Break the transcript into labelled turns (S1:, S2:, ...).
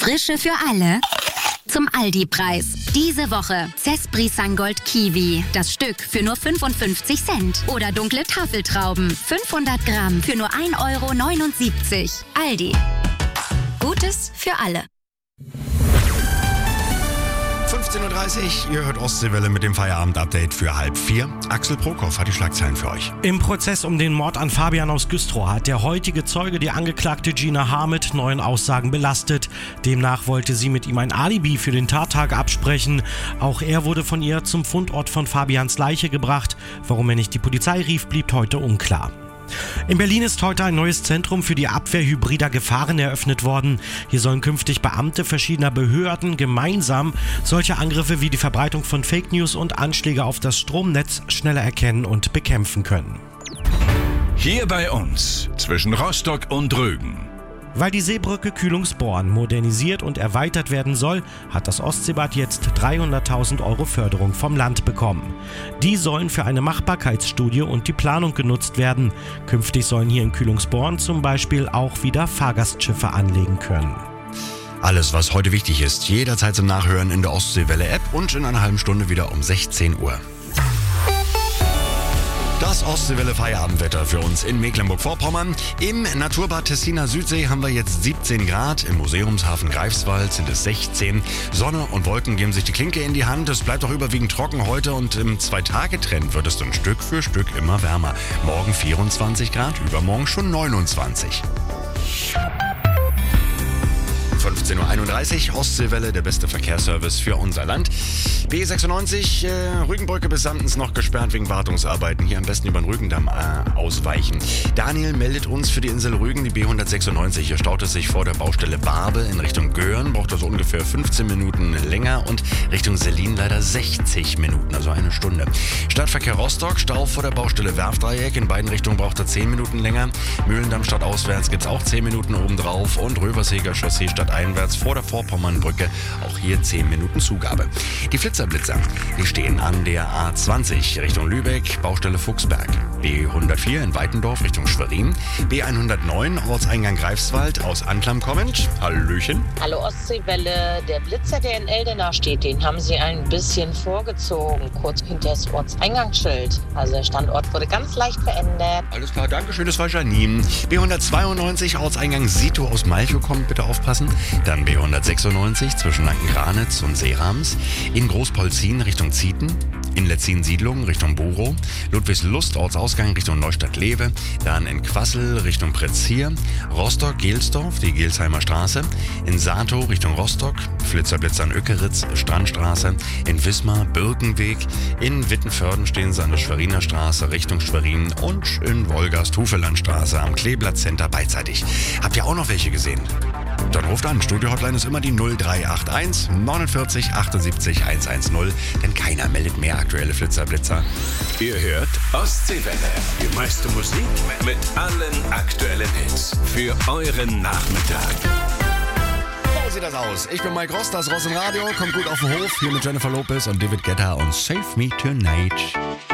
S1: Frische für alle. Zum Aldi-Preis. Diese Woche Cespri Sangold Kiwi. Das Stück für nur 55 Cent. Oder dunkle Tafeltrauben. 500 Gramm für nur 1,79 €. Aldi. Gutes für alle.
S2: 15.30 Uhr, ihr hört Ostseewelle mit dem Feierabend-Update für 3:30. Axel Prokoff hat die Schlagzeilen für euch.
S3: Im Prozess um den Mord an Fabian aus Güstrow hat der heutige Zeuge die Angeklagte Gina H. mit neuen Aussagen belastet. Demnach wollte sie mit ihm ein Alibi für den Tattag absprechen. Auch er wurde von ihr zum Fundort von Fabians Leiche gebracht. Warum er nicht die Polizei rief, blieb heute unklar. In Berlin ist heute ein neues Zentrum für die Abwehr hybrider Gefahren eröffnet worden. Hier sollen künftig Beamte verschiedener Behörden gemeinsam solche Angriffe wie die Verbreitung von Fake News und Anschläge auf das Stromnetz schneller erkennen und bekämpfen können.
S4: Hier bei uns, zwischen Rostock und Rügen.
S3: Weil die Seebrücke Kühlungsborn modernisiert und erweitert werden soll, hat das Ostseebad jetzt 300.000 € Förderung vom Land bekommen. Die sollen für eine Machbarkeitsstudie und die Planung genutzt werden. Künftig sollen hier in Kühlungsborn zum Beispiel auch wieder Fahrgastschiffe anlegen können.
S2: Alles, was heute wichtig ist, jederzeit zum Nachhören in der Ostseewelle-App und in einer halben Stunde wieder um 16 Uhr. Das Ostseewelle-Feierabendwetter für uns in Mecklenburg-Vorpommern. Im Naturbad Tessiner Südsee haben wir jetzt 17 Grad. Im Museumshafen Greifswald sind es 16. Sonne und Wolken geben sich die Klinke in die Hand. Es bleibt auch überwiegend trocken heute und im 2-Tage-Trend wird es dann Stück für Stück immer wärmer. Morgen 24 Grad, übermorgen schon 29. 15.31 Uhr, Ostseewelle, der beste Verkehrsservice für unser Land. B96, Rügenbrücke bis Sandens noch gesperrt wegen Wartungsarbeiten. Hier am besten über den Rügendamm ausweichen. Daniel meldet uns für die Insel Rügen, die B196. Hier staut es sich vor der Baustelle Barbe in Richtung Göhren. Braucht also ungefähr 15 Minuten länger und Richtung Selin leider 60 Minuten, also eine Stunde. Stadtverkehr Rostock, Stau vor der Baustelle Werfdreieck. In beiden Richtungen braucht er 10 Minuten länger. Mühlendamm stadtauswärts gibt es auch 10 Minuten obendrauf. Und Röversheger Chaussee stadteinwärts vor der Vorpommernbrücke. Auch hier 10 Minuten Zugabe. Die Blitzerblitzer, die stehen an der A20 Richtung Lübeck, Baustelle Fuchsberg. B104 in Weitendorf Richtung Schwerin. B109 Ortseingang Greifswald aus Anklam kommend. Hallöchen.
S5: Hallo Ostseewelle. Der Blitzer, der in Eldena steht, den haben sie ein bisschen vorgezogen, kurz hinter das Ortseingangsschild. Also der Standort wurde ganz leicht verändert.
S2: Alles klar, danke schön, das war Janine. B192 Ortseingang Sito aus Malchow kommt, bitte aufpassen. Dann B196 zwischen Lanken-Granitz und Seerams. In Großpolzin Richtung Zieten. In Letzin-Siedlung Richtung Burow, Ludwigslust, Ortsausgang Richtung Neustadt-Lewe, dann in Quassel Richtung Pretzier, Rostock-Gelsdorf, die Gelsheimer Straße, in Sato Richtung Rostock, Flitzer-Blitzer an Öckeritz, Strandstraße, in Wismar, Birkenweg, in Wittenförden stehen sie an der Schweriner Straße Richtung Schwerin und in Wolgast-Hufelandstraße am Kleeblatt Center beidseitig. Habt ihr auch noch welche gesehen? Dann ruft an. Studio-Hotline ist immer die 0381 49 78 110, denn keiner meldet mehr aktuelle Flitzer-Blitzer.
S4: Ihr hört Ostseewelle. Die meiste Musik mit allen aktuellen Hits für euren Nachmittag.
S2: So sieht das aus. Ich bin Mike Ross, das Ross im Radio. Kommt gut auf den Hof. Hier mit Jennifer Lopez und David Guetta und Save Me Tonight.